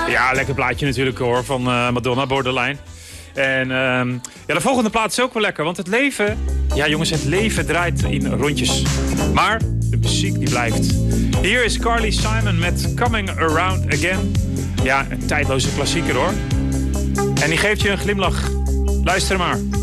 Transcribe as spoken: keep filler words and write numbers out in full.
Ja, lekker plaatje natuurlijk hoor, van uh, Madonna, Borderline. En uh, ja, de volgende plaat is ook wel lekker, want het leven... Ja jongens, het leven draait in rondjes. Maar de muziek die blijft. Hier is Carly Simon met Coming Around Again. Ja, een tijdloze klassieker hoor. En die geeft je een glimlach. Luister maar.